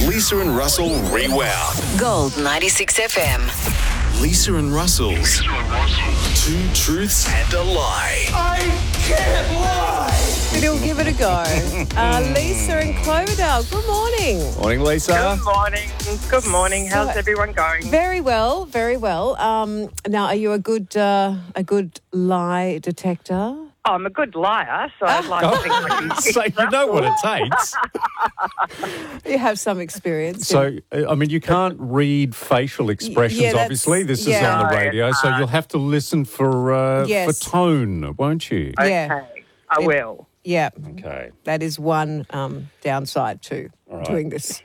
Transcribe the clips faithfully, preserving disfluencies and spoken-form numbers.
Lisa and Russell Rewound. Gold ninety-six F M. Lisa and Russell's Two Truths and a Lie. I can't lie. We'll give it a go. Uh, Lisa in Cloverdale, good morning. Morning, Lisa. Good morning. Good morning. How's So- everyone going? Very well, very well. Um, now, are you a good uh, a good lie detector? Oh, I'm a good liar, so I'd like to think I can So you know what it takes. You have some experience. So, uh, I mean, you can't read facial expressions, yeah, that's- obviously. This is yeah. on the No, radio, it's so hard. you'll have to listen for, uh, Yes. for tone, won't you? Yeah. Okay, I will. Yeah, Okay. that is one um, downside to right. doing this.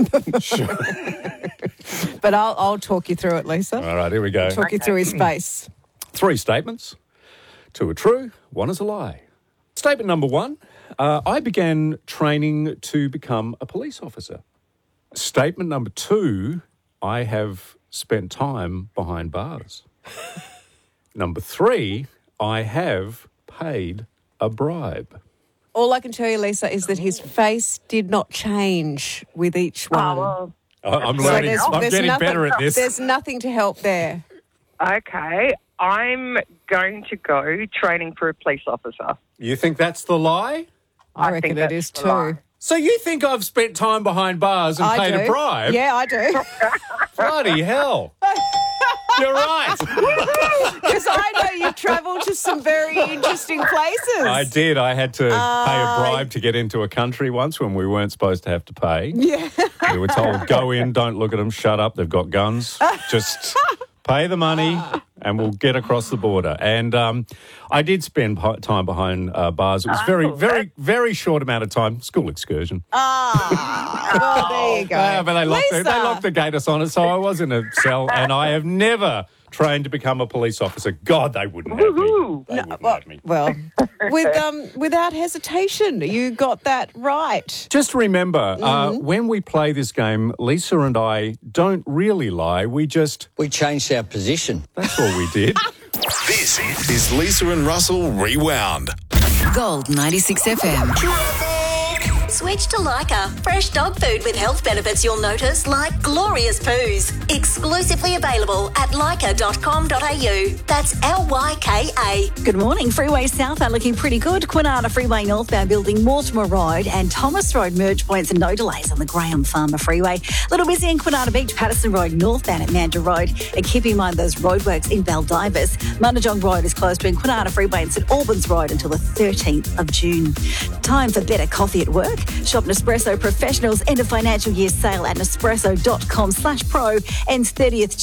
But I'll, I'll talk you through it, Lisa. All right, here we go. Talk you through his face. Three statements. Two are true, one is a lie. Statement number one, uh, I began training to become a police officer. Statement number two, I have spent time behind bars. Number three, I have paid a bribe. All I can tell you, Lisa, is that his face did not change with each one. Oh, well, I- I'm So learning, there's- I'm there's getting nothing- better at this. There's nothing to help there. okay. I'm going to go training for a police officer. You think that's the lie? I, I reckon think it that's is the too. lie. So you think I've spent time behind bars and I paid do. a bribe? Yeah, I do. Bloody hell. You're right. Because I know you travelled to some very interesting places. I did. I had to pay a Uh, bribe to get into a country once when we weren't supposed to have to pay. Yeah. We were told, go in, don't look at them, shut up, they've got guns. Just pay the money and we'll get across the border. And um, I did spend pi- time behind uh, bars. It was very, Oh, very, very short amount of time. School excursion. Ah, well, there you go. Yeah, but they locked, the, Lisa. they locked the gate us on it, so I was in a cell, and I have never trained to become a police officer. God, they wouldn't have me. Woohoo. They wouldn't Well, have me. well, with um, without hesitation, you got that right. Just remember, uh, Mm-hmm. when we play this game, Lisa and I don't really lie. We just, We changed our position. that's all we did. This is Lisa and Russell Rewound. Gold ninety-six F M. Switch to Lyca. Fresh dog food with health benefits you'll notice, like glorious poos. Exclusively available at lyca dot com dot a u. That's L Y K A. Good morning. Freeway South are looking pretty good. Quinana Freeway northbound building Mortimer Road and Thomas Road merge points and no delays on the Graham Farmer Freeway. Little busy in Quinana Beach, Patterson Road northbound at Mandurah Road. And keep in mind those roadworks in Baldivis. Mundajong Road is closed between Quinana Freeway and St Albans Road until the thirteenth of June. Time for better coffee at work. Shop Nespresso Professionals end of financial year sale at nespresso dot com slash pro ends thirtieth